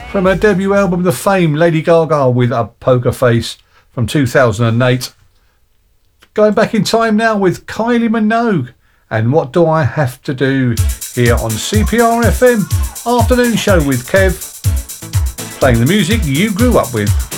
From her debut album The Fame, Lady Gaga with A Poker Face from 2008. Going back in time now with Kylie Minogue and What Do I Have to Do, here on CPR FM Afternoon Show with Kev, playing the music you grew up with.